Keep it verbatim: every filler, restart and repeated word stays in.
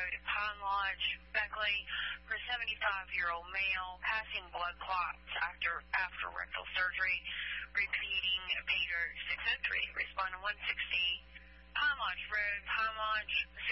Road, Pine Lodge, Beckley, for a seventy-five-year-old male, passing blood clots after after rectal surgery, repeating Peter six oh three. Respond to one sixty, Pine Lodge Road, Pine Lodge,